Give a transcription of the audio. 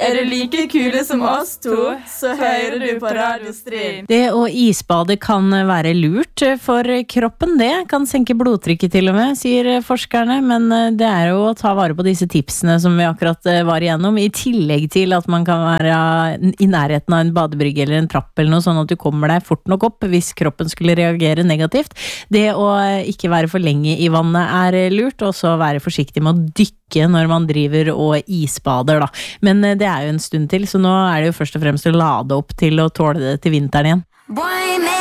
Er du like kule som oss to, så hører du på Radio Stream. Det å isbade kan være lurt for kroppen, det kan senke blodtrykket til og med, sier forskerne, men det er jo å ta vare på disse tipsene som vi akkurat var igjennom, i tillegg til at man kan være i nærheten av en badebrygge eller en trapp eller noe, sånn at du kommer deg fort nok opp hvis kroppen skulle reagere negativt. Det å ikke være for lenge i vannet er lurt, og så være forsiktig med å dykke når man driver og isbader da. Men det er jo en stund til, så nå er det jo først og fremst å lade opp til å tåle det til vinteren igjen.